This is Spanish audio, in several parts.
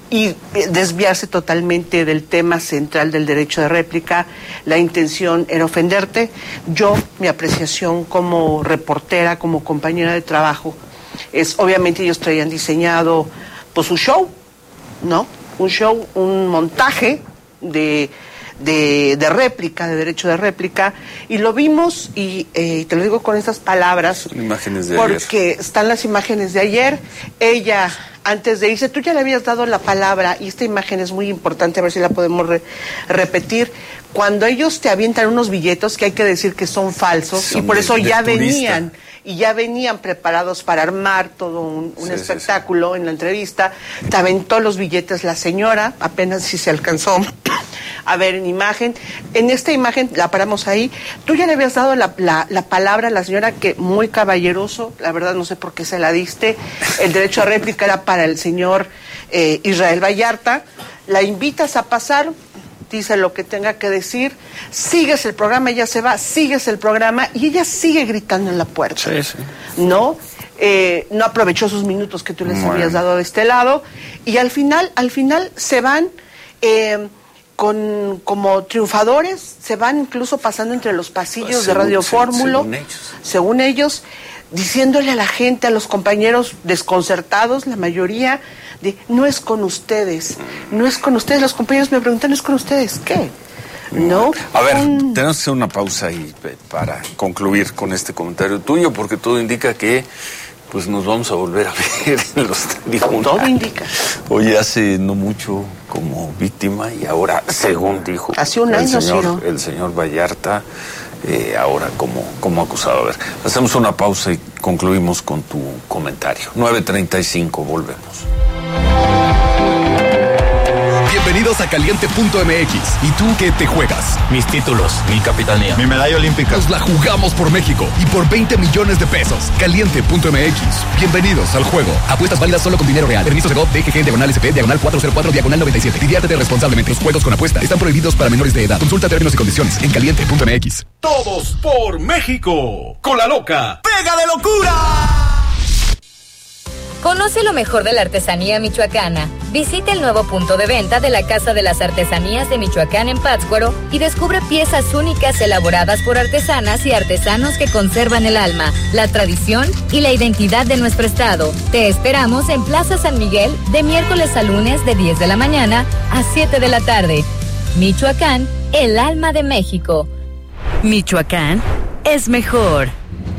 y desviarse totalmente del tema central del derecho de réplica. La intención era ofenderte. Yo, mi apreciación como reportera, como compañera de trabajo, es, obviamente ellos traían diseñado pues un show, ¿no? Un show, un montaje de réplica, de derecho de réplica, y lo vimos, y te lo digo con estas palabras, imágenes de porque ayer. Están las imágenes de ayer. Ella, antes de irse, tú ya le habías dado la palabra, y esta imagen es muy importante, a ver si la podemos repetir. Cuando ellos te avientan unos billetes que hay que decir que son falsos, y por eso ya venían, y ya venían preparados para armar todo un espectáculo en la entrevista, te aventó los billetes la señora, apenas si se alcanzó a ver en imagen. En esta imagen, la paramos ahí, tú ya le habías dado la palabra a la señora, que muy caballeroso, la verdad no sé por qué se la diste. El derecho a réplica era para el señor Israel Vallarta. La invitas a pasar, dice lo que tenga que decir, sigues el programa, ella se va, sigues el programa, y ella sigue gritando en la puerta. Sí, sí. ¿No? No aprovechó sus minutos que tú les habías dado de este lado, y al final se van como triunfadores, se van incluso pasando entre los pasillos de Radio Fórmula, según ellos, diciéndole a la gente, a los compañeros desconcertados, la mayoría, de no es con ustedes, no es con ustedes. Los compañeros me preguntan, ¿no es con ustedes qué? ¿No? A ver, tenemos que hacer una pausa ahí para concluir con este comentario tuyo, porque todo indica que pues nos vamos a volver a ver en los tribunales. Todo indica. Oye, hace no mucho como víctima, y ahora, según dijo hace un año, el señor Vallarta, ahora como acusado. A ver, hacemos una pausa y concluimos con tu comentario. 9:35, volvemos. Bienvenidos a Caliente.mx. ¿Y tú qué te juegas? Mis títulos, mi capitanía, mi medalla olímpica. Nos la jugamos por México y por 20 millones de pesos. Caliente.mx. Bienvenidos al juego. Apuestas válidas solo con dinero real. Permiso Segov, DGG, /SP, /404, /97. Diviértete responsablemente. Los juegos con apuesta están prohibidos para menores de edad. Consulta términos y condiciones en Caliente.mx. Todos por México. Con la loca. ¡Pega de locura! Conoce lo mejor de la artesanía michoacana. Visita el nuevo punto de venta de la Casa de las Artesanías de Michoacán en Pátzcuaro y descubre piezas únicas elaboradas por artesanas y artesanos que conservan el alma, la tradición y la identidad de nuestro estado. Te esperamos en Plaza San Miguel de miércoles a lunes de 10 de la mañana a 7 de la tarde. Michoacán, el alma de México. Michoacán es mejor.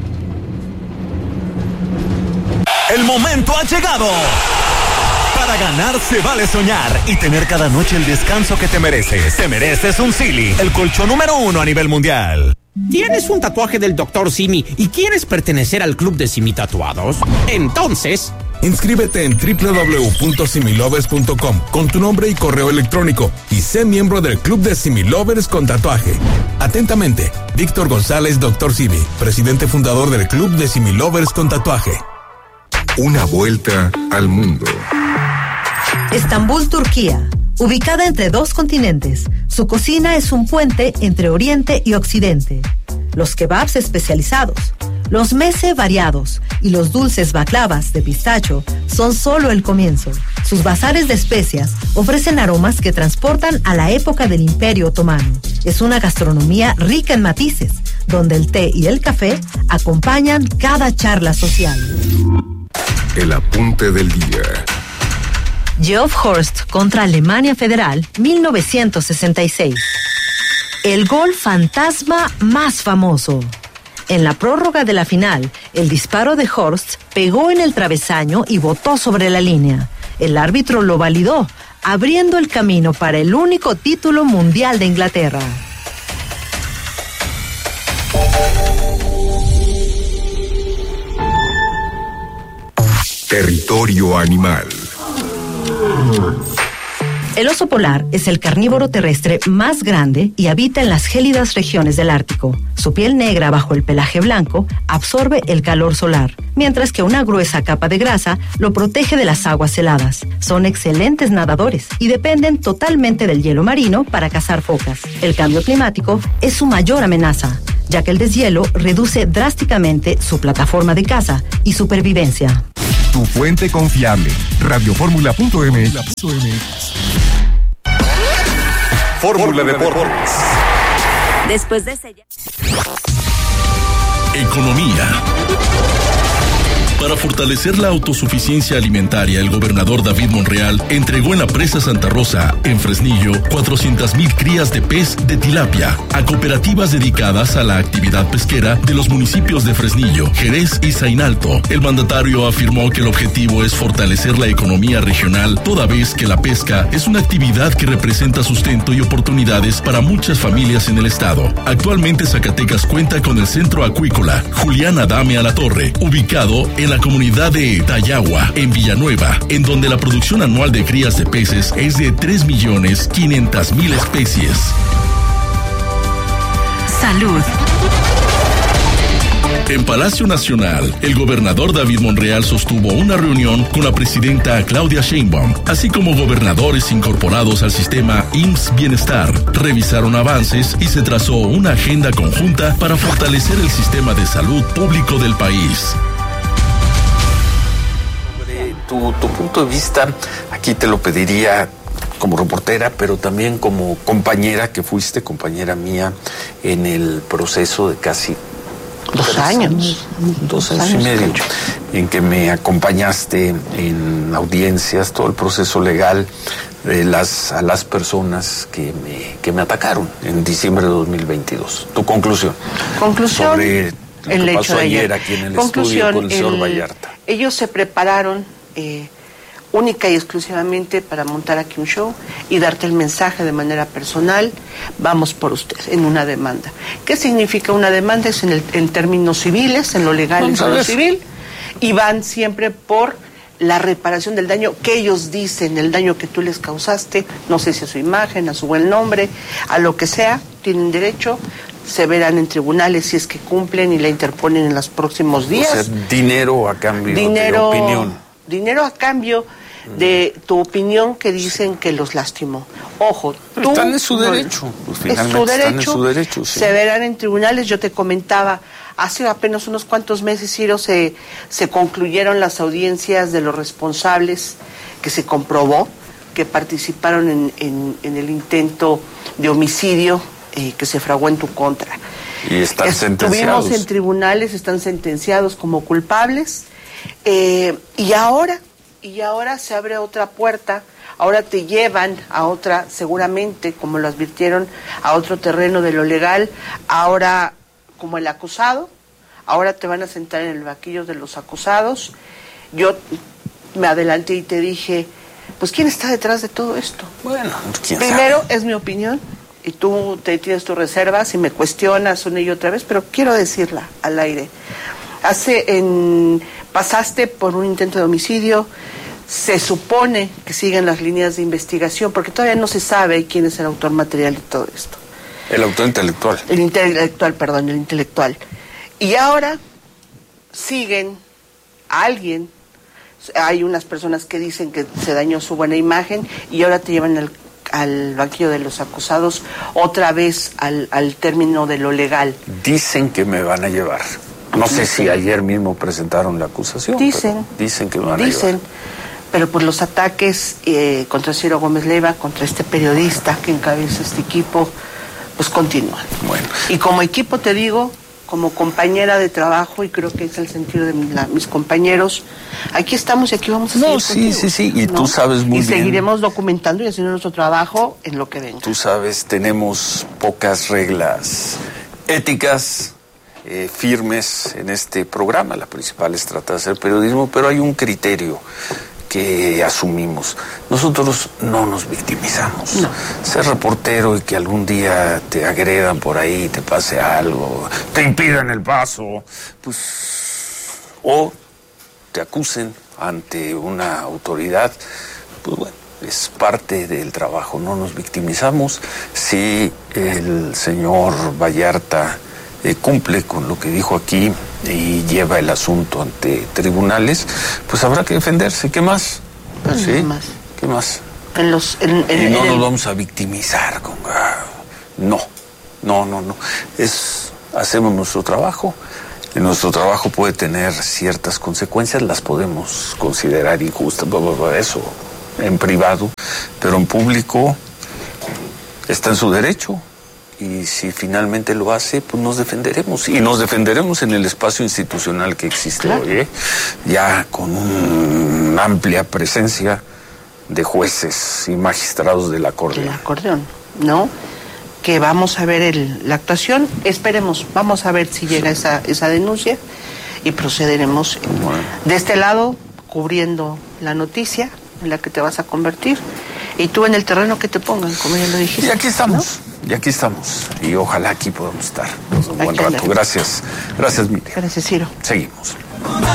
El momento ha llegado. Para ganar se vale soñar y tener cada noche el descanso que te mereces. Te mereces un Silly, el colchón número 1 a nivel mundial. ¿Tienes un tatuaje del Dr. Simi y quieres pertenecer al club de Simi Tatuados? Entonces, inscríbete en www.similovers.com con tu nombre y correo electrónico y sé miembro del club de Similovers con tatuaje. Atentamente, Víctor González, Dr. Simi, presidente fundador del club de Similovers con tatuaje. Una vuelta al mundo. Estambul, Turquía. Ubicada entre dos continentes, su cocina es un puente entre Oriente y Occidente. Los kebabs especializados, los meze variados y los dulces baklavas de pistacho son solo el comienzo. Sus bazares de especias ofrecen aromas que transportan a la época del Imperio Otomano. Es una gastronomía rica en matices, donde el té y el café acompañan cada charla social. El apunte del día. Geoff Horst contra Alemania Federal, 1966. El gol fantasma más famoso. En la prórroga de la final, el disparo de Horst pegó en el travesaño y botó sobre la línea. El árbitro lo validó, abriendo el camino para el único título mundial de Inglaterra. Territorio animal. El oso polar es el carnívoro terrestre más grande y habita en las gélidas regiones del Ártico. Su piel negra bajo el pelaje blanco absorbe el calor solar, mientras que una gruesa capa de grasa lo protege de las aguas heladas. Son excelentes nadadores y dependen totalmente del hielo marino para cazar focas. El cambio climático es su mayor amenaza, ya que el deshielo reduce drásticamente su plataforma de caza y supervivencia. Tu fuente confiable. Radioformula.mx. Fórmula Deportes. Después de sellar. Economía. Para fortalecer la autosuficiencia alimentaria, el gobernador David Monreal entregó en la presa Santa Rosa, en Fresnillo, 400,000 crías de pez de tilapia a cooperativas dedicadas a la actividad pesquera de los municipios de Fresnillo, Jerez y Zainalto. El mandatario afirmó que el objetivo es fortalecer la economía regional, toda vez que la pesca es una actividad que representa sustento y oportunidades para muchas familias en el estado. Actualmente Zacatecas cuenta con el Centro Acuícola Julián Adame Alatorre, ubicado en la comunidad de Tayagua, en Villanueva, en donde la producción anual de crías de peces es de 3,500,000 especies. Salud. En Palacio Nacional, el gobernador David Monreal sostuvo una reunión con la presidenta Claudia Sheinbaum, así como gobernadores incorporados al sistema IMSS Bienestar. Revisaron avances y se trazó una agenda conjunta para fortalecer el sistema de salud público del país. Tu punto de vista, aquí te lo pediría como reportera, pero también como compañera, que fuiste compañera mía en el proceso de casi 2 años. 2 años y medio, en que me acompañaste en audiencias, todo el proceso legal a las personas que me atacaron en diciembre de 2022. Tu conclusión. Sobre lo que pasó ayer aquí en el estudio con el señor Vallarta. Ellos se prepararon única y exclusivamente para montar aquí un show y darte el mensaje de manera personal: vamos por usted, en una demanda. ¿Qué significa una demanda? Es en términos civiles, en lo legal, en lo civil, y van siempre por la reparación del daño que ellos dicen, el daño que tú les causaste, no sé si a su imagen, a su buen nombre, a lo que sea, tienen derecho. Se verán en tribunales si es que cumplen y la interponen en los próximos días. O sea, dinero a cambio de opinión. Dinero a cambio de tu opinión que dicen que los lastimó. Ojo, tú... Están en su derecho. Pues finalmente están en su derecho. Sí. Se verán en tribunales. Yo te comentaba, hace apenas unos cuantos meses, Ciro, se concluyeron las audiencias de los responsables, que se comprobó que participaron en el intento de homicidio que se fraguó en tu contra. Y están sentenciados. Estuvimos en tribunales, están sentenciados como culpables. Y ahora se abre otra puerta. Ahora te llevan a otra, seguramente, como lo advirtieron, a otro terreno de lo legal. Ahora, como el acusado, ahora te van a sentar en el banquillo de los acusados. Yo me adelanté y te dije, pues, ¿quién está detrás de todo esto? Bueno, ¿quién Primero, sabe? es mi opinión, y tú te tienes tus reservas y me cuestionas una y otra vez, pero quiero decirla al aire. Pasaste por un intento de homicidio. Se supone que siguen las líneas de investigación, porque todavía no se sabe quién es el autor material de todo esto. El autor intelectual. El intelectual. Y ahora siguen a alguien. Hay unas personas que dicen que se dañó su buena imagen y ahora te llevan al banquillo de los acusados, otra vez al término de lo legal. Dicen que me van a llevar. No sé si ayer mismo presentaron la acusación. Dicen que me van a llevar. Pero pues los ataques contra Ciro Gómez Leiva, contra este periodista que encabeza este equipo, pues continúan. Bueno. Y como equipo, te digo, como compañera de trabajo, y creo que es el sentido de mis compañeros, aquí estamos y aquí vamos a seguir contigo. Sí. Y tú sabes muy bien. Y seguiremos documentando y haciendo nuestro trabajo en lo que venga. Tú sabes, tenemos pocas reglas éticas firmes en este programa. La principal es tratar de hacer periodismo, pero hay un criterio que asumimos. Nosotros no nos victimizamos. No. Ser reportero y que algún día te agredan por ahí, te pase algo, te impidan el paso, pues, o te acusen ante una autoridad, pues bueno, es parte del trabajo. No nos victimizamos. Si el señor Vallarta cumple con lo que dijo aquí y lleva el asunto ante tribunales, pues habrá que defenderse. ¿Qué más? Pues ¿sí? Más. ¿Qué más? Y no nos vamos a victimizar con... No. Hacemos nuestro trabajo, nuestro trabajo puede tener ciertas consecuencias, las podemos considerar injustas, eso en privado, pero en público está en su derecho. Y si finalmente lo hace, pues nos defenderemos. Y nos defenderemos en el espacio institucional que existe hoy, ya con una amplia presencia de jueces y magistrados del acordeón. Del acordeón, ¿no? Que vamos a ver la actuación, esperemos, vamos a ver si llega esa denuncia y procederemos de este lado, cubriendo la noticia en la que te vas a convertir, y tú en el terreno que te pongan, como ya lo dijiste. Y aquí estamos, ¿no? Y aquí estamos. Y ojalá aquí podamos estar un buen rato. Gracias. Gracias, Miriam. Gracias, Ciro. Seguimos.